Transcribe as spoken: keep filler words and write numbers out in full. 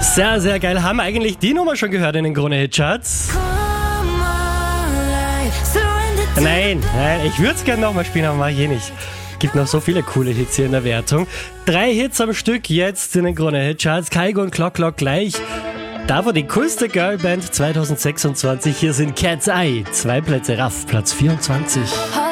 Sehr, sehr geil. Haben wir eigentlich die Nummer schon gehört in den Krone-Hitcharts? Nein, nein, ich würde es gerne nochmal spielen, aber mache ich eh nicht. Gibt noch so viele coole Hits hier in der Wertung. Drei Hits am Stück jetzt in den Krone-Hitcharts. Kaigo und Clock Clock gleich. Davon die coolste Girlband zwanzig sechsundzwanzig. Hier sind Cat's Eye. Zwei Plätze raff, Platz vierundzwanzig.